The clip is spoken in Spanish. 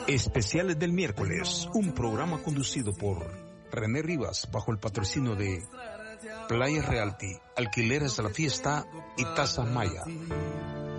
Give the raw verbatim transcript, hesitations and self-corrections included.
Especiales del miércoles, un programa conducido por René Rivas bajo el patrocinio de Playa Realty, Alquileres de la Fiesta y Taza Maya.